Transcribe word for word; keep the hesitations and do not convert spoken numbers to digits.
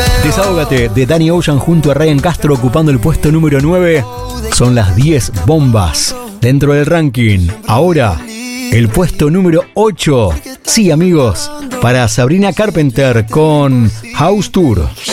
Desahógate de Danny Ocean junto a Ryan Castro ocupando el puesto número nueve. Son las diez bombas dentro del ranking. Ahora, el puesto número ocho. Sí, amigos, para Sabrina Carpenter con House Tour.